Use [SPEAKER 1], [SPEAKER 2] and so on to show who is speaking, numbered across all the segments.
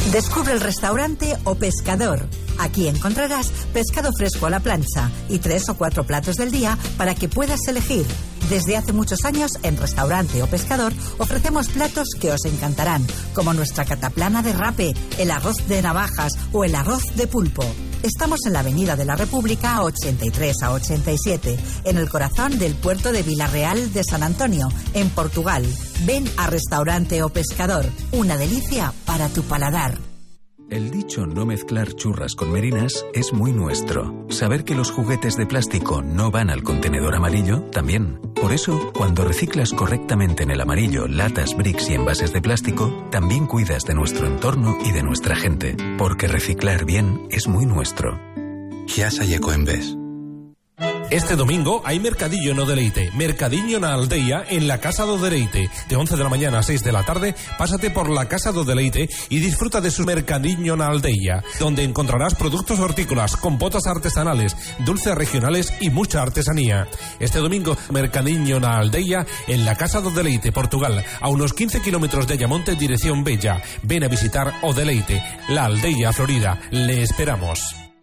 [SPEAKER 1] Descubre el restaurante O Pescador. Aquí encontrarás pescado fresco a la plancha y 3 o 4 platos del día para que puedas elegir. Desde hace muchos años, en Restaurante O Pescador, ofrecemos platos que os encantarán, como nuestra cataplana de rape, el arroz de navajas o el arroz de pulpo. Estamos en la Avenida de la República 83 a 87, en el corazón del puerto de Vilarreal de San Antonio, en Portugal. Ven a Restaurante O Pescador, una delicia para tu paladar.
[SPEAKER 2] El dicho no mezclar churras con merinas es muy nuestro. Saber que los juguetes de plástico no van al contenedor amarillo, también. Por eso, cuando reciclas correctamente en el amarillo latas, bricks y envases de plástico, también cuidas de nuestro entorno y de nuestra gente. Porque reciclar bien es muy nuestro.
[SPEAKER 3] Chiasa y Ecoembes.
[SPEAKER 4] Este domingo hay mercadillo no Deleite, mercadiño na aldeia en la Casa do Deleite. De 11 de la mañana a 6 de la tarde, pásate por la Casa do Deleite y disfruta de su mercadiño na aldeia, donde encontrarás productos hortícolas, compotas artesanales, dulces regionales y mucha artesanía. Este domingo, mercadiño na aldeia en la Casa do Deleite, Portugal, a unos 15 kilómetros de Ayamonte, dirección Bella. Ven a visitar O Deleite, la aldeia Florida. Le esperamos.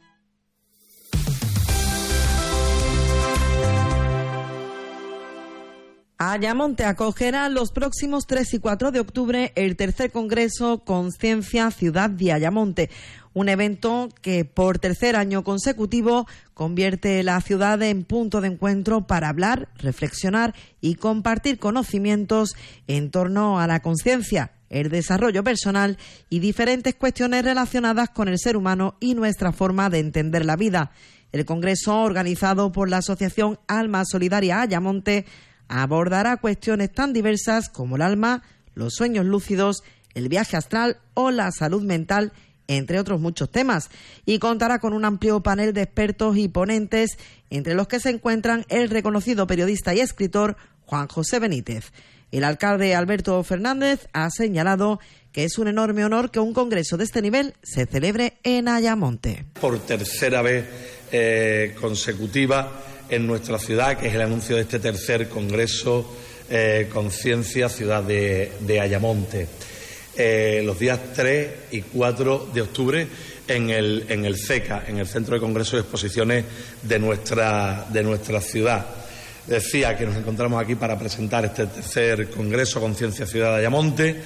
[SPEAKER 5] Ayamonte acogerá los próximos 3 y 4 de octubre el tercer Congreso Conciencia Ciudad de Ayamonte, un evento que por tercer año consecutivo convierte la ciudad en punto de encuentro para hablar, reflexionar y compartir conocimientos en torno a la conciencia, el desarrollo personal y diferentes cuestiones relacionadas con el ser humano y nuestra forma de entender la vida. El Congreso, organizado por la Asociación Alma Solidaria Ayamonte, abordará cuestiones tan diversas como el alma, los sueños lúcidos, el viaje astral o la salud mental, entre otros muchos temas, y contará con un amplio panel de expertos y ponentes, entre los que se encuentran el reconocido periodista y escritor Juan José Benítez. El alcalde Alberto Fernández ha señalado que es un enorme honor que un congreso de este nivel se celebre en Ayamonte.
[SPEAKER 6] Por tercera vez consecutiva en nuestra ciudad, que es el anuncio de este tercer Congreso Conciencia Ciudad de Ayamonte. Los días 3 y 4 de octubre en el CECA, en el Centro de Congresos y Exposiciones de nuestra ciudad. Decía que nos encontramos aquí para presentar este tercer Congreso Conciencia Ciudad de Ayamonte.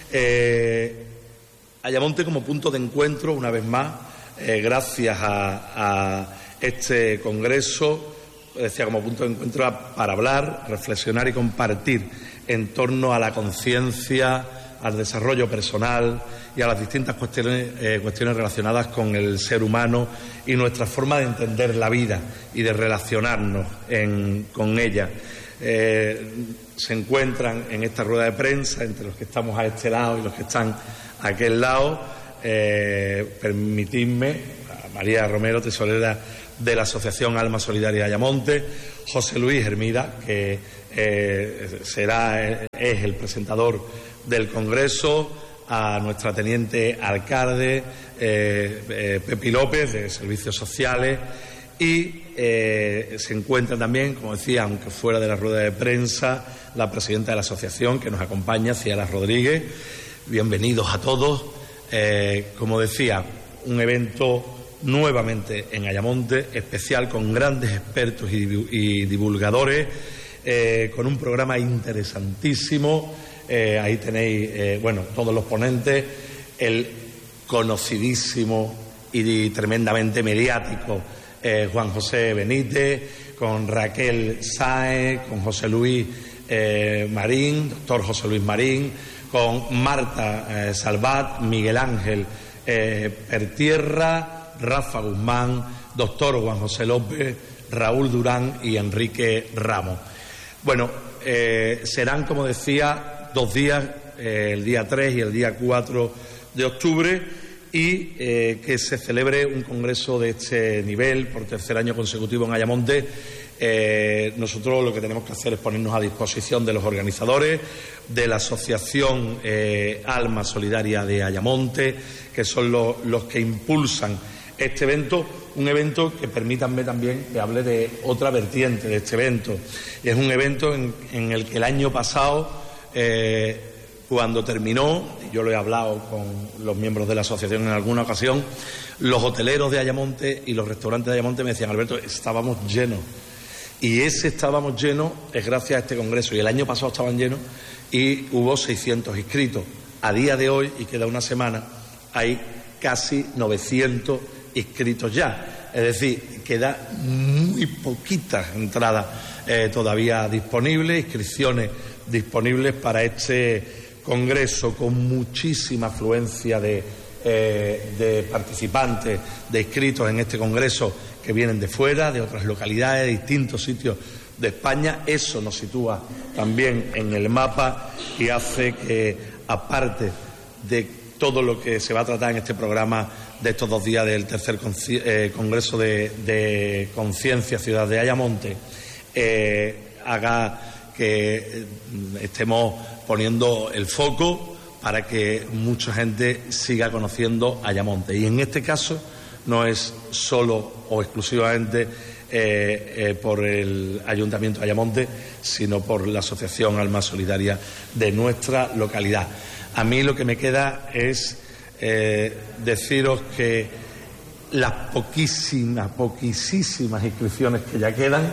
[SPEAKER 6] Ayamonte como punto de encuentro, una vez más, gracias a este Congreso, decía, como punto de encuentro para hablar, reflexionar y compartir en torno a la conciencia, al desarrollo personal y a las distintas cuestiones relacionadas con el ser humano y nuestra forma de entender la vida y de relacionarnos con ella. Se encuentran en esta rueda de prensa, entre los que estamos a este lado y los que están a aquel lado, permitidme, a María Romero, tesorera de la Asociación Alma Solidaria Ayamonte, José Luis Hermida, que es el presentador del Congreso, a nuestra teniente alcalde, Pepi López, de Servicios Sociales, y se encuentra también, como decía, aunque fuera de la rueda de prensa, la presidenta de la asociación que nos acompaña, Ciara Rodríguez. Bienvenidos a todos. Como decía, un evento nuevamente en Ayamonte, especial, con grandes expertos y divulgadores, con un programa interesantísimo. Ahí tenéis, todos los ponentes, el conocidísimo y tremendamente mediático Juan José Benítez, con Raquel Sáez, con José Luis Marín, doctor José Luis Marín, con Marta Salvat, Miguel Ángel Pertierra, Rafa Guzmán, doctor Juan José López, Raúl Durán y Enrique Ramos. Bueno, serán, como decía, 2 días, el día 3 y el día 4 de octubre, y que se celebre un congreso de este nivel por tercer año consecutivo en Ayamonte. Nosotros lo que tenemos que hacer es ponernos a disposición de los organizadores, de la Asociación Alma Solidaria de Ayamonte, que son los que impulsan este evento, un evento que, permítanme también que hable de otra vertiente de este evento. Y es un evento en el que el año pasado cuando terminó, yo lo he hablado con los miembros de la asociación en alguna ocasión, los hoteleros de Ayamonte y los restaurantes de Ayamonte me decían: Alberto, estábamos llenos. Y ese estábamos llenos es gracias a este congreso. Y el año pasado estaban llenos y hubo 600 inscritos. A día de hoy, y queda una semana, hay casi 900 inscritos ya. Es decir, queda muy poquitas entradas todavía disponibles, inscripciones disponibles para este congreso, con muchísima afluencia de participantes, de inscritos en este congreso, que vienen de fuera, de otras localidades, de distintos sitios de España. Eso nos sitúa también en el mapa y hace que, aparte de todo lo que se va a tratar en este programa de estos 2 días del tercer Congreso de Conciencia Ciudad de Ayamonte, haga que estemos poniendo el foco para que mucha gente siga conociendo Ayamonte. Y en este caso no es solo o exclusivamente por el Ayuntamiento de Ayamonte, sino por la Asociación Alma Solidaria de nuestra localidad. A mí lo que me queda es deciros que las poquísimas inscripciones que ya quedan,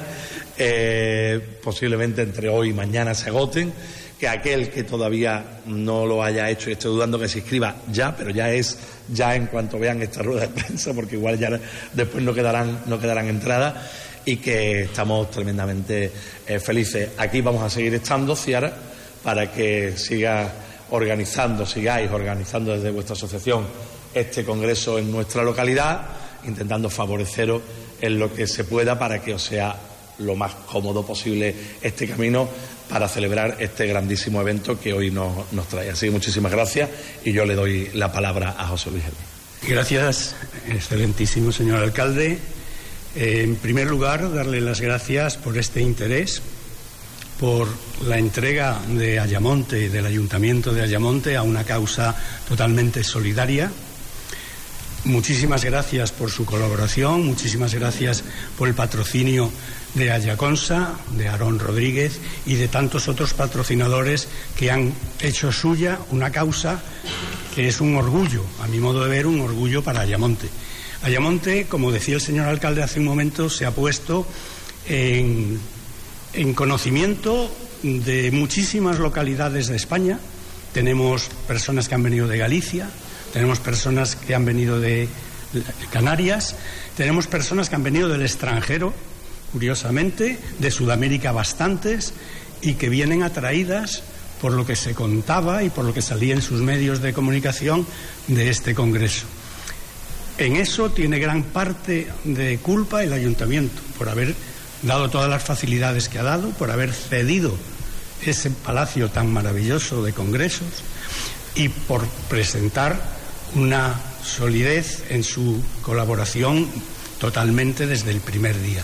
[SPEAKER 6] posiblemente entre hoy y mañana se agoten, que aquel que todavía no lo haya hecho y esté dudando, que se inscriba ya, pero ya en cuanto vean esta rueda de prensa, porque igual ya después no quedarán entradas, y que estamos tremendamente felices. Aquí vamos a seguir estando, Ciara, para que sigáis organizando desde vuestra asociación este congreso en nuestra localidad, intentando favoreceros en lo que se pueda para que os sea lo más cómodo posible este camino para celebrar este grandísimo evento que hoy nos trae. Así que muchísimas gracias, y yo le doy la palabra a José Luis Hermida.
[SPEAKER 7] Gracias, excelentísimo señor alcalde. En primer lugar, darle las gracias por este interés, por la entrega de Ayamonte, del Ayuntamiento de Ayamonte, a una causa totalmente solidaria. Muchísimas gracias por su colaboración, muchísimas gracias por el patrocinio de Ayaconsa, de Aarón Rodríguez y de tantos otros patrocinadores que han hecho suya una causa que es un orgullo, a mi modo de ver, un orgullo para Ayamonte. Ayamonte, como decía el señor alcalde hace un momento, se ha puesto en conocimiento de muchísimas localidades de España. Tenemos personas que han venido de Galicia, tenemos personas que han venido de Canarias, tenemos personas que han venido del extranjero, curiosamente, de Sudamérica bastantes, y que vienen atraídas por lo que se contaba y por lo que salía en sus medios de comunicación de este congreso. En eso tiene gran parte de culpa el ayuntamiento, por haber dado todas las facilidades que ha dado, por haber cedido ese palacio tan maravilloso de congresos y por presentar una solidez en su colaboración totalmente desde el primer día.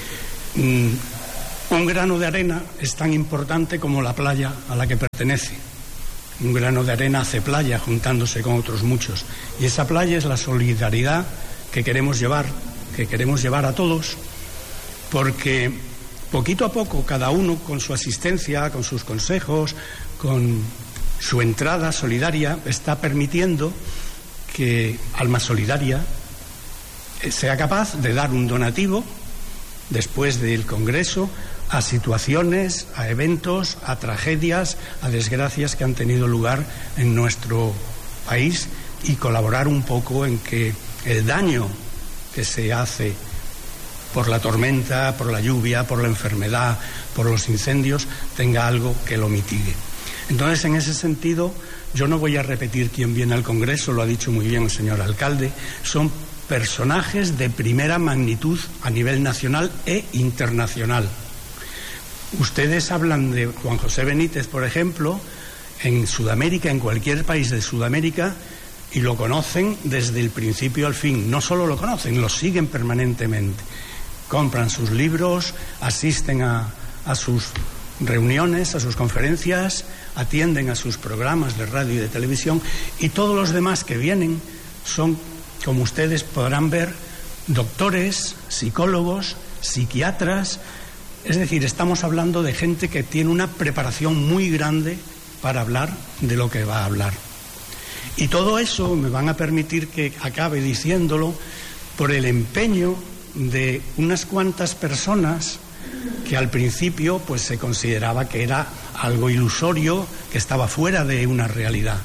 [SPEAKER 7] Un grano de arena es tan importante como la playa a la que pertenece. Un grano de arena hace playa juntándose con otros muchos. Y esa playa es la solidaridad que queremos llevar a todos, porque poquito a poco cada uno con su asistencia, con sus consejos, con su entrada solidaria, está permitiendo que Alma Solidaria sea capaz de dar un donativo después del Congreso a situaciones, a eventos, a tragedias, a desgracias que han tenido lugar en nuestro país, y colaborar un poco en que el daño que se hace por la tormenta, por la lluvia, por la enfermedad, por los incendios, tenga algo que lo mitigue. Entonces, en ese sentido, yo no voy a repetir quién viene al Congreso, lo ha dicho muy bien el señor alcalde, son personajes de primera magnitud a nivel nacional e internacional. Ustedes hablan de Juan José Benítez, por ejemplo, en Sudamérica, en cualquier país de Sudamérica, y lo conocen desde el principio al fin. No solo lo conocen, lo siguen permanentemente. Compran sus libros, asisten a sus reuniones, a sus conferencias, atienden a sus programas de radio y de televisión, y todos los demás que vienen son, como ustedes podrán ver, doctores, psicólogos, psiquiatras. Es decir, estamos hablando de gente que tiene una preparación muy grande para hablar de lo que va a hablar. Y todo eso me van a permitir que acabe diciéndolo por el empeño de unas cuantas personas que al principio pues se consideraba que era algo ilusorio, que estaba fuera de una realidad.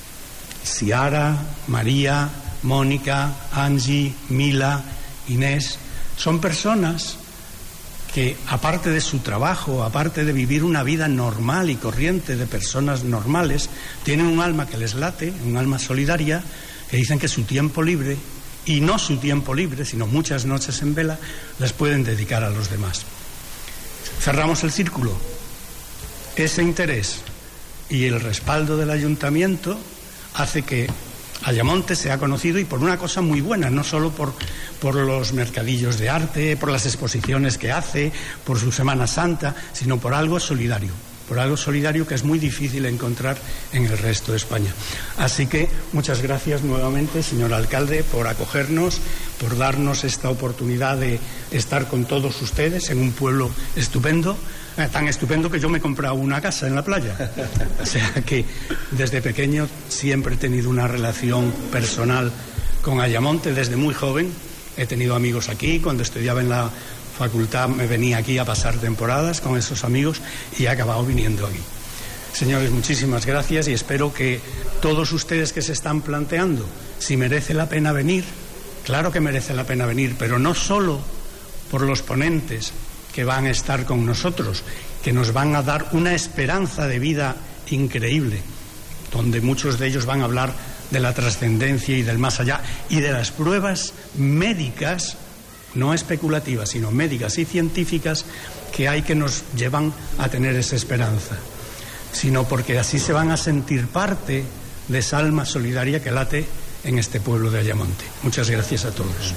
[SPEAKER 7] Ciara, María, Mónica, Angie, Mila, Inés, son personas que, aparte de su trabajo, aparte de vivir una vida normal y corriente de personas normales, tienen un alma que les late, un alma solidaria, que dicen que su tiempo libre, y no su tiempo libre, sino muchas noches en vela, las pueden dedicar a los demás. Cerramos el círculo. Ese interés y el respaldo del ayuntamiento hace que Ayamonte sea conocido, y por una cosa muy buena, no solo por los mercadillos de arte, por las exposiciones que hace, por su Semana Santa, sino por algo solidario que es muy difícil encontrar en el resto de España. Así que muchas gracias nuevamente, señor alcalde, por acogernos, por darnos esta oportunidad de estar con todos ustedes en un pueblo estupendo, tan estupendo que yo me he comprado una casa en la playa. O sea que desde pequeño siempre he tenido una relación personal con Ayamonte, desde muy joven. He tenido amigos aquí, cuando estudiaba en la facultad me venía aquí a pasar temporadas con esos amigos y he acabado viniendo aquí. Señores, muchísimas gracias, y espero que todos ustedes que se están planteando si merece la pena venir, claro que merece la pena venir, pero no solo por los ponentes que van a estar con nosotros, que nos van a dar una esperanza de vida increíble, donde muchos de ellos van a hablar de la trascendencia y del más allá, y de las pruebas médicas, no especulativas, sino médicas y científicas, que hay, que nos llevan a tener esa esperanza, sino porque así se van a sentir parte de esa alma solidaria que late en este pueblo de Ayamonte. Muchas gracias a todos.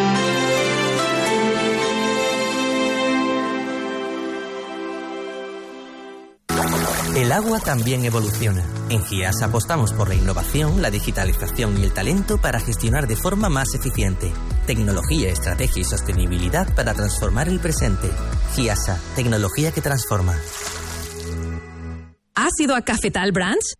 [SPEAKER 8] El agua también evoluciona. En GIAS apostamos por la innovación, la digitalización y el talento para gestionar de forma más eficiente. Tecnología, estrategia y sostenibilidad para transformar el presente. GIASA, tecnología que transforma.
[SPEAKER 9] ¿Has ido a Cafetal Branch?